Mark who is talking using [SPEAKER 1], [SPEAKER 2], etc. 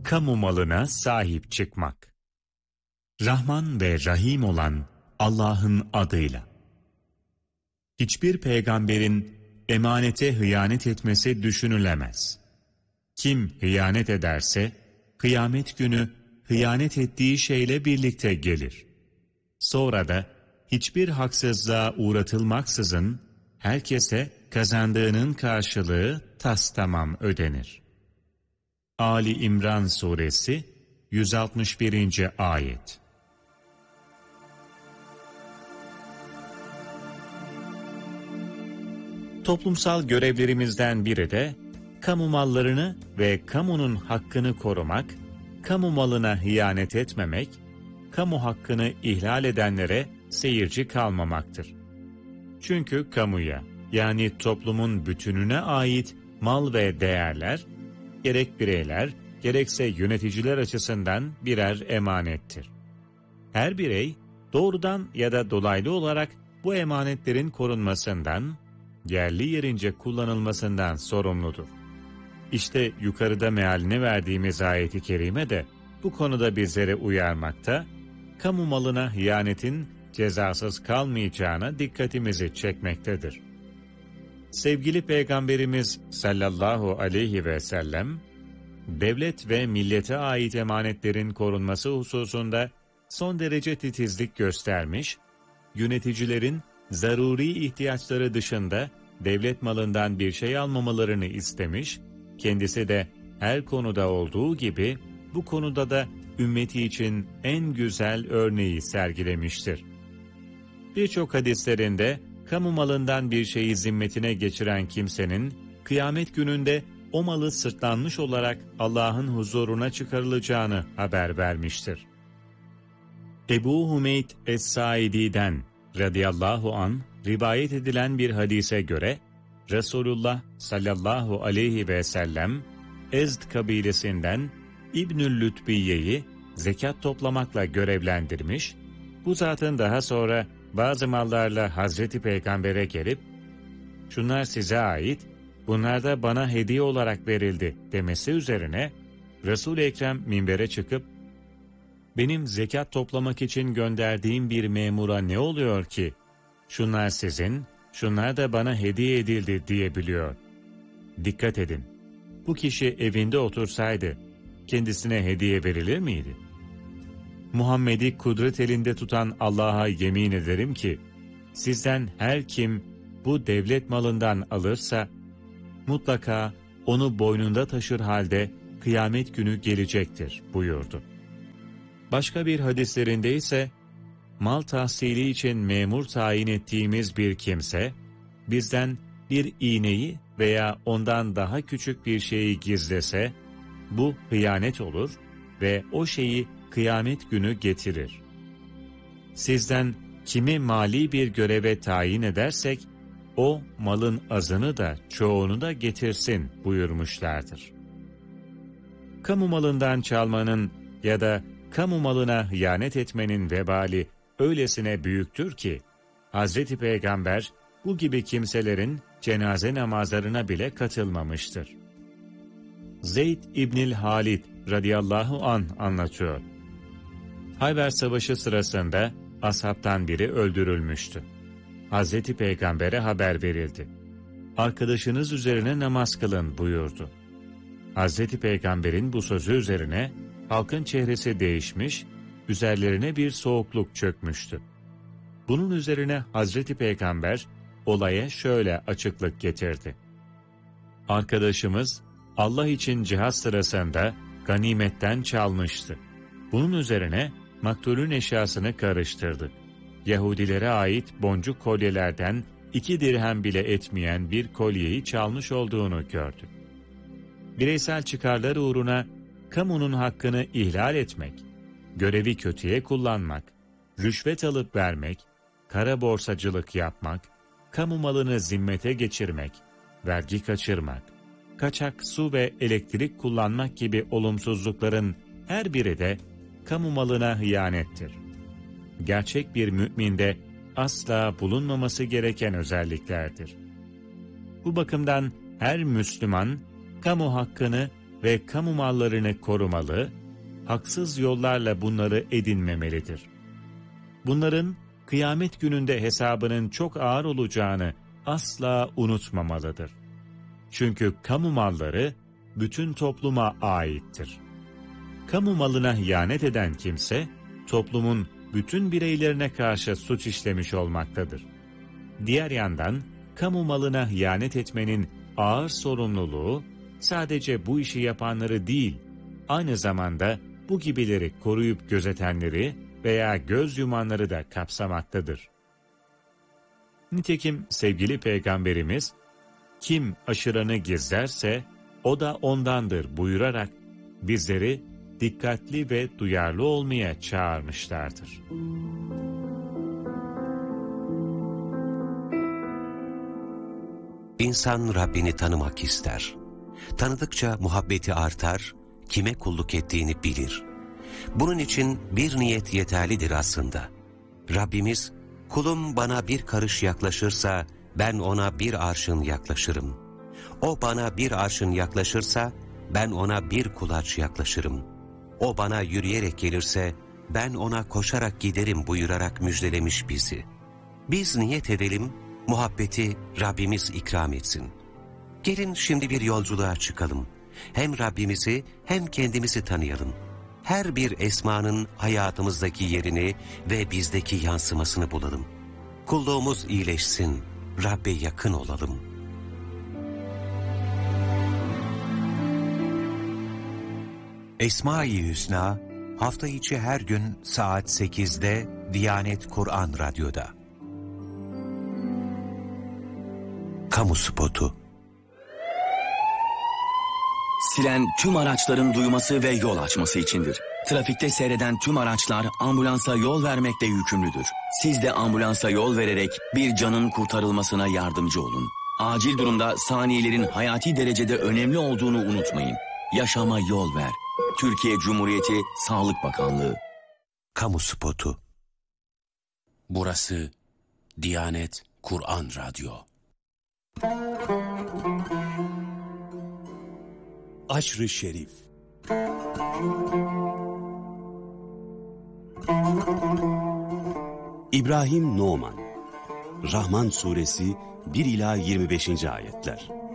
[SPEAKER 1] Kamu malına sahip çıkmak. Rahman ve Rahim olan Allah'ın adıyla. Hiçbir peygamberin emanete hıyanet etmesi düşünülemez. Kim hıyanet ederse, kıyamet günü hıyanet ettiği şeyle birlikte gelir. Sonra da hiçbir haksızlığa uğratılmaksızın herkese kazandığının karşılığı tastamam ödenir. Ali İmran Suresi 161. Ayet. Toplumsal görevlerimizden biri de kamu mallarını ve kamunun hakkını korumak, kamu malına hıyanet etmemek, kamu hakkını ihlal edenlere seyirci kalmamaktır. Çünkü kamuya, yani toplumun bütününe ait mal ve değerler, gerek bireyler, gerekse yöneticiler açısından birer emanettir. Her birey, doğrudan ya da dolaylı olarak bu emanetlerin korunmasından, yerli yerince kullanılmasından sorumludur. İşte yukarıda mealini verdiğimiz ayet-i kerime de bu konuda bizlere uyarmakta, kamu malına hıyanetin cezasız kalmayacağına dikkatimizi çekmektedir. Sevgili Peygamberimiz sallallahu aleyhi ve sellem, devlet ve millete ait emanetlerin korunması hususunda son derece titizlik göstermiş, yöneticilerin zaruri ihtiyaçları dışında devlet malından bir şey almamalarını istemiş, kendisi de her konuda olduğu gibi bu konuda da ümmeti için en güzel örneği sergilemiştir. Birçok hadislerinde kamu malından bir şeyi zimmetine geçiren kimsenin kıyamet gününde o malı sırtlanmış olarak Allah'ın huzuruna çıkarılacağını haber vermiştir. Ebu Hümeyd Es-Saidi'den radıyallahu an rivayet edilen bir hadise göre Resulullah sallallahu aleyhi ve sellem Ezd kabilesinden İbnül Lütbiye'yi zekat toplamakla görevlendirmiş, bu zatın daha sonra bazı mallarla Hazreti Peygamber'e gelip, "Şunlar size ait, bunlar da bana hediye olarak verildi" demesi üzerine Resul-i Ekrem minbere çıkıp, "Benim zekat toplamak için gönderdiğim bir memura ne oluyor ki? Şunlar sizin, şunlar da bana hediye edildi" diyebiliyor. Dikkat edin, bu kişi evinde otursaydı kendisine hediye verilir miydi? Muhammed'i kudret elinde tutan Allah'a yemin ederim ki, sizden her kim bu devlet malından alırsa, mutlaka onu boynunda taşır halde kıyamet günü gelecektir buyurdu. Başka bir hadislerinde ise, mal tahsili için memur tayin ettiğimiz bir kimse, bizden bir iğneyi veya ondan daha küçük bir şeyi gizlese, bu hıyanet olur ve o şeyi kıyamet günü getirir. Sizden kimi mali bir göreve tayin edersek, o malın azını da çoğunu da getirsin buyurmuşlardır. Kamu malından çalmanın ya da kamu malına hıyanet etmenin vebali öylesine büyüktür ki, Hazreti Peygamber bu gibi kimselerin cenaze namazlarına bile katılmamıştır. Zeyd İbnül Halid radıyallahu anh anlatıyor. Hayber Savaşı sırasında ashabtan biri öldürülmüştü. Hazreti Peygamber'e haber verildi. "Arkadaşınız üzerine namaz kılın" buyurdu. Hazreti Peygamber'in bu sözü üzerine halkın çehresi değişmiş, üzerlerine bir soğukluk çökmüştü. Bunun üzerine Hazreti Peygamber olaya şöyle açıklık getirdi. "Arkadaşımız Allah için cihat sırasında ganimetten çalmıştı. Bunun üzerine maktulün eşyasını karıştırdık. Yahudilere ait boncuk kolyelerden 2 dirhem bile etmeyen bir kolyeyi çalmış olduğunu gördük. Bireysel çıkarlar uğruna kamunun hakkını ihlal etmek, görevi kötüye kullanmak, rüşvet alıp vermek, kara borsacılık yapmak, kamu malını zimmete geçirmek, vergi kaçırmak, kaçak su ve elektrik kullanmak gibi olumsuzlukların her biri de kamu malına hıyanettir. Gerçek bir müminde asla bulunmaması gereken özelliklerdir. Bu bakımdan her Müslüman, kamu hakkını ve kamu mallarını korumalı, haksız yollarla bunları edinmemelidir. Bunların kıyamet gününde hesabının çok ağır olacağını asla unutmamalıdır. Çünkü kamu malları bütün topluma aittir. Kamu malına hıyanet eden kimse, toplumun bütün bireylerine karşı suç işlemiş olmaktadır. Diğer yandan, kamu malına hıyanet etmenin ağır sorumluluğu, sadece bu işi yapanları değil, aynı zamanda bu gibileri koruyup gözetenleri veya göz yumanları da kapsamaktadır. Nitekim sevgili Peygamberimiz, kim aşırını gizlerse o da ondandır buyurarak bizleri dikkatli ve duyarlı olmaya çağırmışlardır.
[SPEAKER 2] İnsan Rabbini tanımak ister. Tanıdıkça muhabbeti artar, kime kulluk ettiğini bilir. Bunun için bir niyet yeterlidir aslında. Rabbimiz, kulum bana bir karış yaklaşırsa ben ona bir arşın yaklaşırım. O bana bir arşın yaklaşırsa ben ona bir kulaç yaklaşırım. O bana yürüyerek gelirse ben ona koşarak giderim buyurarak müjdelemiş bizi. Biz niyet edelim, muhabbeti Rabbimiz ikram etsin. Gelin şimdi bir yolculuğa çıkalım. Hem Rabbimizi hem kendimizi tanıyalım. Her bir esmanın hayatımızdaki yerini ve bizdeki yansımasını bulalım. Kulluğumuz iyileşsin, Rabbe yakın olalım.
[SPEAKER 3] Esma-i Hüsna, hafta içi her gün saat 8'de Diyanet Kur'an Radyo'da.
[SPEAKER 2] Kamu spotu.
[SPEAKER 4] Siren tüm araçların duyması ve yol açması içindir. Trafikte seyreden tüm araçlar ambulansa yol vermekle yükümlüdür. Siz de ambulansa yol vererek bir canın kurtarılmasına yardımcı olun. Acil durumda saniyelerin hayati derecede önemli olduğunu unutmayın. Yaşama yol ver. Türkiye Cumhuriyeti Sağlık Bakanlığı.
[SPEAKER 2] Kamu spotu.
[SPEAKER 5] Burası Diyanet Kur'an Radyo.
[SPEAKER 6] Aşr-ı Şerif. İbrahim Noman. Rahman Suresi 1 ila 25. ayetler.